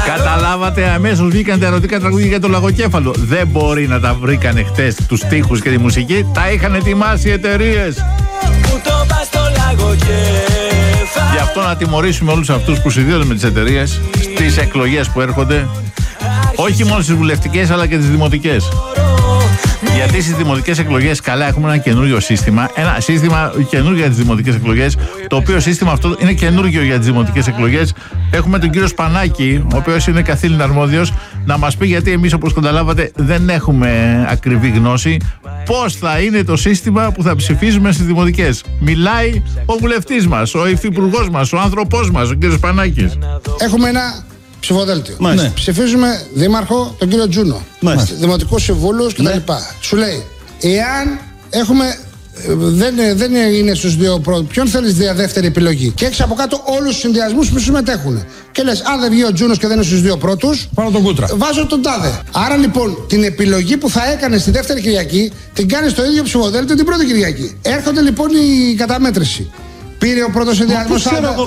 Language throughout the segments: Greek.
Καταλάβατε, αμέσως βγήκαν τα ερωτικά τραγούδια για το λαγοκέφαλο. Δεν μπορεί να τα βρήκανε χτες τους στίχους και τη μουσική. Τα είχαν ετοιμάσει οι εταιρείες. Γι' αυτό να τιμωρήσουμε όλους αυτούς που συνδύονται με τις εταιρείες στις εκλογές που έρχονται. Όχι μόνο στις βουλευτικές αλλά και τις δημοτικές. Γιατί στις δημοτικές εκλογές, καλά, έχουμε ένα καινούριο σύστημα. Ένα σύστημα καινούριο για τις δημοτικές εκλογές. Το οποίο σύστημα αυτό είναι καινούριο για τις δημοτικές εκλογές. Έχουμε τον κύριο Σπανάκη, ο οποίος είναι καθήλυνα αρμόδιος, να μας πει, γιατί εμείς, όπως καταλάβατε, δεν έχουμε ακριβή γνώση, πώς θα είναι το σύστημα που θα ψηφίζουμε στις δημοτικές. Μιλάει ο βουλευτής μας, ο υφυπουργός μας, ο άνθρωπός μας, ο κύριος Σπανάκης. Έχουμε ένα ψηφοδέλτιο. Ναι. Ψηφίζουμε δήμαρχο, τον κύριο Τζούνο. Δημοτικούς συμβούλους κτλ. Ναι. Σου λέει, εάν έχουμε. Δεν είναι στους δύο πρώτους. Ποιον θέλεις για δεύτερη επιλογή? Και έχεις από κάτω όλους τους συνδυασμούς που συμμετέχουν. Και λες, αν δεν βγει ο Τζούνος και δεν είναι στους δύο πρώτους, πάρω τον Κούτρα. Βάζω τον τάδε. Άρα λοιπόν την επιλογή που θα έκανες τη δεύτερη Κυριακή την κάνεις στο ίδιο ψηφοδέλτιο την πρώτη Κυριακή. Έρχονται λοιπόν η καταμέτρηση. Πήρε ο πρώτος συνδυασμός.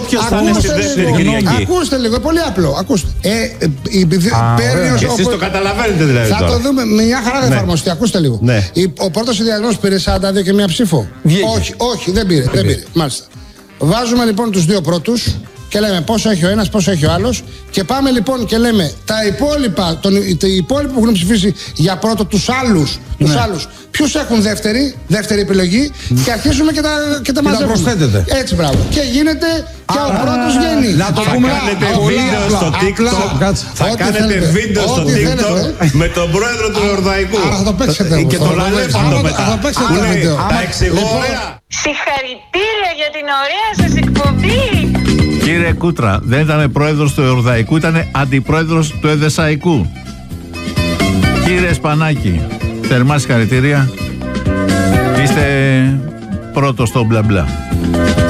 Ακούστε λίγο, πολύ απλό. Ακούστε. Και εσείς το καταλαβαίνετε δηλαδή. Θα το δούμε. Μια χαρά δεν εφαρμοστεί. Ακούστε λίγο. Ο πρώτος συνδυασμός πήρε 42 και μία ψήφο. Όχι, δεν πήρε. Μάλιστα. Βάζουμε λοιπόν τους δύο πρώτους και λέμε πόσο έχει ο ένας, πόσο έχει ο άλλος. Και πάμε λοιπόν και λέμε τα υπόλοιπα που έχουν ψηφίσει για πρώτο, τους άλλους. Ποιους έχουν δεύτερη επιλογή και αρχίζουμε και τα μαζεύουμε. Έτσι, μπράβο. Και γίνεται και ο πρώτος βγαίνει. Να το πούμε. Θα κάνετε βίντεο στο TikTok με τον πρόεδρο του Εορδαϊκού. Θα το παίξετε. Και τον Αλέφαντο μετά. Τα εξηγώ ωραία. Συγχαρητήρια για την ωραία σας εκπομπή. Κύριε Κούτρα, δεν ήταν πρόεδρος του Εορδαϊκού, ήταν αντιπρόεδρος του Εδεσσαϊκού. Κύριε Σπανάκη, θερμά συγχαρητήρια. Είστε πρώτος στο μπλα μπλα.